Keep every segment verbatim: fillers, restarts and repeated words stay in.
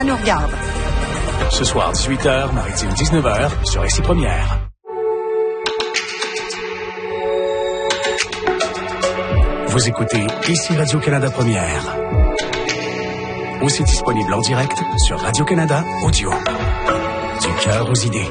nous regarde. Ce soir, dix-huit heures, Maritime dix-neuf heures, sur Ici Première. Vous écoutez Ici Radio-Canada Première. Aussi disponible en direct sur Radio-Canada Audio. Du cœur aux idées.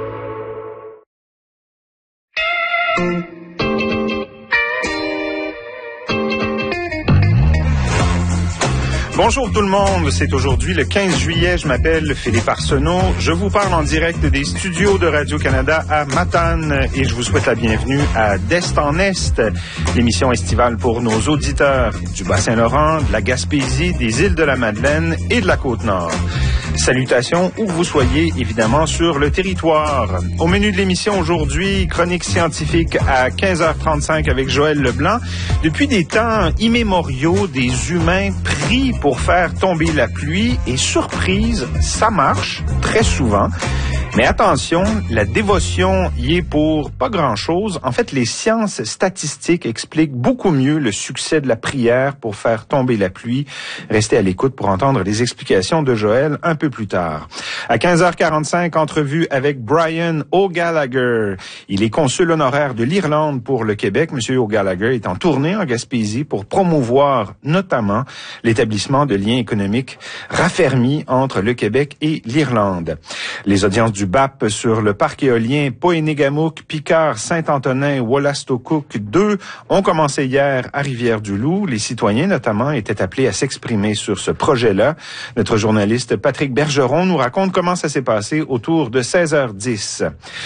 Bonjour tout le monde, c'est aujourd'hui le quinze juillet, je m'appelle Philippe Arsenault, je vous parle en direct des studios de Radio-Canada à Matane et je vous souhaite la bienvenue à d'Est en Est, l'émission estivale pour nos auditeurs du Bas-Saint-Laurent, de la Gaspésie, des îles de la Madeleine et de la Côte-Nord. Salutations où que vous soyez, évidemment, sur le territoire. Au menu de l'émission aujourd'hui, chronique scientifique à quinze heures trente-cinq avec Joël Leblanc. Depuis des temps immémoriaux, des humains pris pour faire tomber la pluie et surprise, ça marche très souvent. Mais attention, la dévotion y est pour pas grand-chose. En fait, les sciences statistiques expliquent beaucoup mieux le succès de la prière pour faire tomber la pluie. Restez à l'écoute pour entendre les explications de Joël un peu plus tard. À quinze heures quarante-cinq, entrevue avec Brian O'Gallagher. Il est consul honoraire de l'Irlande pour le Québec. Monsieur O'Gallagher est en tournée en Gaspésie pour promouvoir notamment l'établissement de liens économiques raffermis entre le Québec et l'Irlande. Les audiences du B A P sur le parc éolien Poénégamook, Picard, Saint-Antonin, Wolastoquk deux ont commencé hier à Rivière-du-Loup. Les citoyens, notamment, étaient appelés à s'exprimer sur ce projet-là. Notre journaliste Patrick Bergeron nous raconte comment ça s'est passé autour de seize heures dix.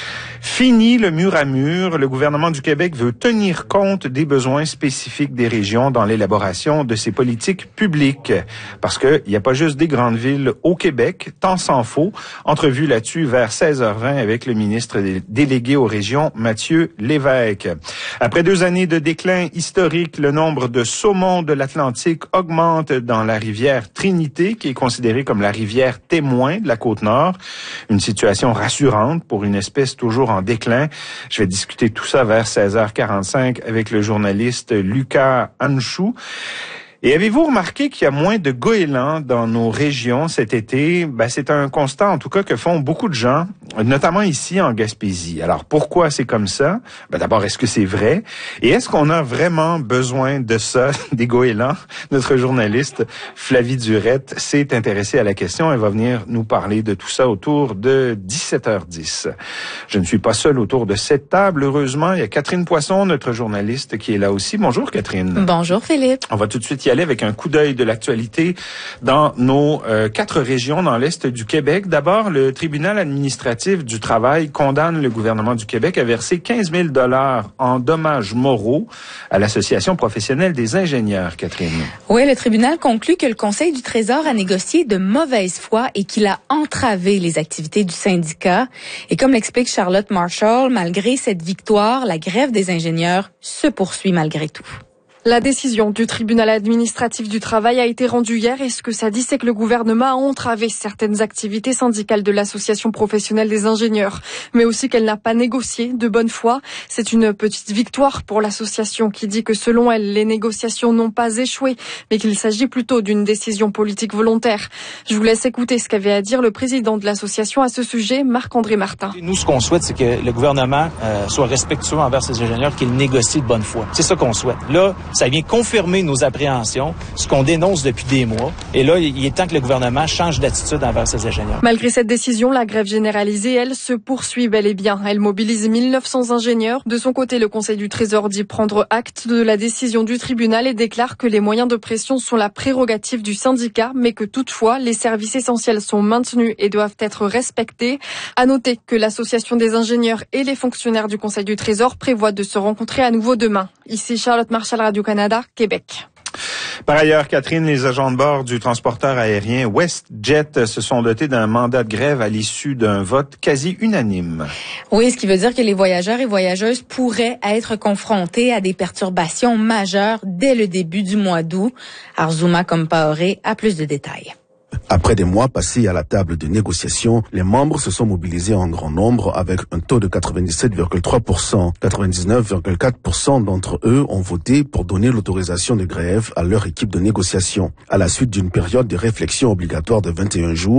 Fini le mur à mur. Le gouvernement du Québec veut tenir compte des besoins spécifiques des régions dans l'élaboration de ses politiques publiques. Parce qu'il n'y a pas juste des grandes villes au Québec, tant s'en faut. Entrevue là-dessus vers seize heures vingt avec le ministre délégué aux régions, Mathieu Lévesque. Après deux années de déclin historique, le nombre de saumons de l'Atlantique augmente dans la rivière Trinité, qui est considérée comme la rivière témoin de la Côte-Nord. Une situation rassurante pour une espèce toujours en déclin. Je vais discuter tout ça vers seize heures quarante-cinq avec le journaliste Lucas Anchou. Et avez-vous remarqué qu'il y a moins de goélands dans nos régions cet été? Ben, c'est un constat, en tout cas, que font beaucoup de gens, notamment ici en Gaspésie. Alors, pourquoi c'est comme ça? Ben, d'abord, est-ce que c'est vrai? Et est-ce qu'on a vraiment besoin de ça, des goélands? Notre journaliste Flavie Durette s'est intéressée à la question. Elle va venir nous parler de tout ça autour de dix-sept heures dix. Je ne suis pas seul autour de cette table. Heureusement, il y a Catherine Poisson, notre journaliste, qui est là aussi. Bonjour, Catherine. Bonjour, Philippe. On va tout de suite y aller avec un coup d'œil de l'actualité dans nos euh, quatre régions dans l'Est du Québec. D'abord, le tribunal administratif du travail condamne le gouvernement du Québec à verser quinze mille dollars en dommages moraux à l'Association professionnelle des ingénieurs, Catherine. Oui, le tribunal conclut que le Conseil du Trésor a négocié de mauvaise foi et qu'il a entravé les activités du syndicat. Et comme l'explique Charlotte Marshall, malgré cette victoire, la grève des ingénieurs se poursuit malgré tout. La décision du tribunal administratif du travail a été rendue hier et ce que ça dit, c'est que le gouvernement a entravé certaines activités syndicales de l'association professionnelle des ingénieurs, mais aussi qu'elle n'a pas négocié de bonne foi. C'est une petite victoire pour l'association qui dit que selon elle, les négociations n'ont pas échoué, mais qu'il s'agit plutôt d'une décision politique volontaire. Je vous laisse écouter ce qu'avait à dire le président de l'association à ce sujet, Marc-André Martin. Nous, ce qu'on souhaite, c'est que le gouvernement euh, soit respectueux envers ses ingénieurs, qu'il négocie de bonne foi. C'est ça qu'on souhaite. Là, ça vient confirmer nos appréhensions, ce qu'on dénonce depuis des mois. Et là, il est temps que le gouvernement change d'attitude envers ses ingénieurs. Malgré cette décision, la grève généralisée, elle, se poursuit bel et bien. Elle mobilise mille neuf cents ingénieurs. De son côté, le Conseil du Trésor dit prendre acte de la décision du tribunal et déclare que les moyens de pression sont la prérogative du syndicat, mais que toutefois, les services essentiels sont maintenus et doivent être respectés. À noter que l'Association des ingénieurs et les fonctionnaires du Conseil du Trésor prévoient de se rencontrer à nouveau demain. Ici Charlotte Marshall, Radio-Canada, Québec. Par ailleurs, Catherine, les agents de bord du transporteur aérien WestJet se sont dotés d'un mandat de grève à l'issue d'un vote quasi unanime. Oui, ce qui veut dire que les voyageurs et voyageuses pourraient être confrontés à des perturbations majeures dès le début du mois d'août. Arzouma Compaoré a plus de détails. Après des mois passés à la table de négociation, les membres se sont mobilisés en grand nombre avec un taux de quatre-vingt-dix-sept virgule trois pour cent. quatre-vingt-dix-neuf virgule quatre pour cent d'entre eux ont voté pour donner l'autorisation de grève à leur équipe de négociation. À la suite d'une période de réflexion obligatoire de vingt et un jours,